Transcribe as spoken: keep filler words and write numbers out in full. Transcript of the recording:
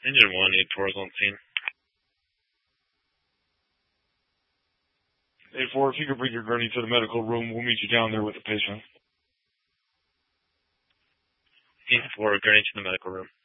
Engine one, eight four is on scene. eight four, if you could bring your gurney to the medical room, we'll meet you down there with the patient. eight four, gurney to the medical room.